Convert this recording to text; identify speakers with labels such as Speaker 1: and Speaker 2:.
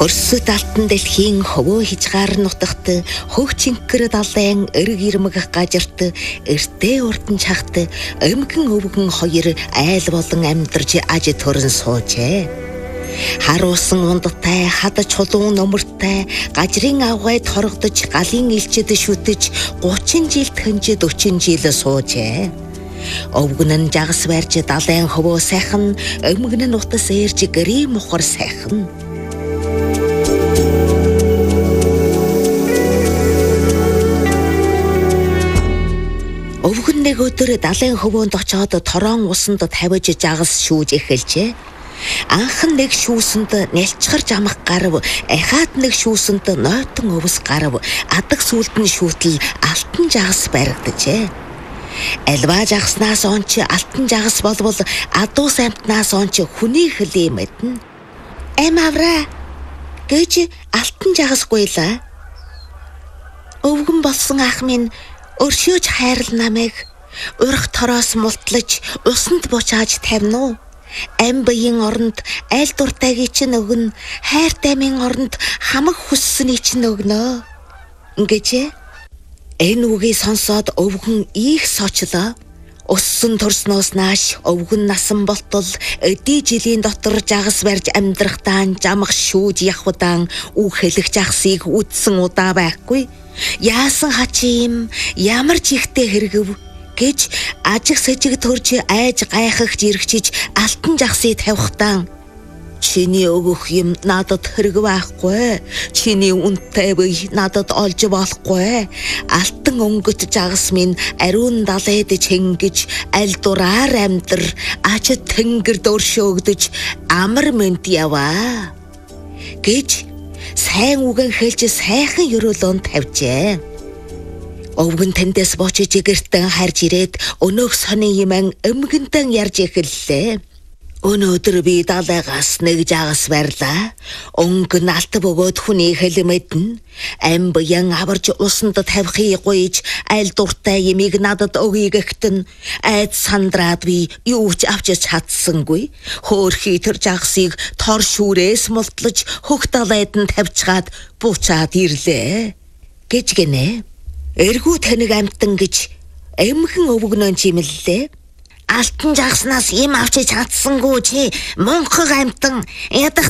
Speaker 1: Хөрсөд алтан дэлхийн хөвөө хижгаар нутагт хөх чингэр далайн эрг ирмэг гажирт эртээ урдан чахт өмгөн өвгөн хоёр айл болон амьдарч аж төрөн суужээ. Харуулсан ундтай хадаж чулуун номортой гажрын авгайд хоргодож галын илчэд шүтэж 30 жил тэнж 40 жил суужээ. Өвгөн нь жагас барьж далайн хөвөө сайхан өмгөн нь утас ээрж гэрээ мухар сайхан. Өвгөн нэг өдөр далайн хөвөөнд очоод тороон усанд тавиж жагас шүүж эхэлжээ. Анхан нэг шүүсэнд нялчхар жамах гарав, ахаад нэг шүүсэнд нойтон өвс гарав, адаг сүлд нь шүүтэл алтан жагас баригджээ. Альва жагаснаас онч алтан жагас болвол адуус амтнаас онч хүний хөлий мэднэ. Авра гэж алтан жагасгүй л. Өвгөн болсон ах минь өршөөж хайрл намайг урах тороос мултлаж усанд бучааж тавина уу? Ам баийн оронд айл дуртайг чинь өгнө, хайр таймын оронд хамаг хүссэний чинь өгнө. Ингэж энэ үгийг сонсоод өвгөн их сочлоо. Өссөн төрснөөс нааш өвгөн насан болтол эдий жилийн дотор жагас барьж амьдрахтаа жамах шүүж явхудаан үг хэлэх жагсыг үдсэн удаа байхгүй. Яасан хачим ямар ч ихтэй хэрэгв гэж ажиг сэжиг төрж айж гайхагч иргчиж алтан жагсыг тавихтаа чиний өгөх юм надад хэрэг байхгүй. Чиний үнэтэй бий надад олж болохгүй. Алтан өнгөт жагас минь ариун далайд чингэж аль дураар амьдр аж тэнгэрд өршөөгдөж амар мэнд яваа гэж сайн үгэн хэлж сайхан ерөөлөнд тавьжээ. Өвгөн тэндээс бочиж гэртэн харж ирээд өнөөх сони юман өмгөнтэн ярьж эхэллээ. Өнөөдөр би далайгаас нэг жагас барьлаа. Өнгө налт бөгөөд хүний хэлмэдэн ам баян аварж усанд тавихыг гуйж айл дуртай ямиг надад өгье гэхтэн айд сандраад би юу ч авч чадсангүй. Хөөхий тэр жагсыг тор шүүрээс мултлаж хөх далайд нь тавьчгаад буучаад ирлээ гэж гинэ. Эргүү таныг амтан гэж эмхэн өвгөнөн чимэллээ. Алтан жагснаас юм авч чадсангүй чи мөнхөг амтан ядах